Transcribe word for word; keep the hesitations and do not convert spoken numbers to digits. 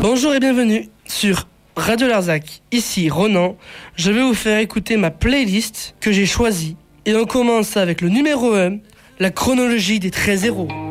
Bonjour et bienvenue sur Radio Larzac. Ici Ronan, je vais vous faire écouter ma playlist que j'ai choisie. Et on commence avec le numéro un, la chronologie des treize héros.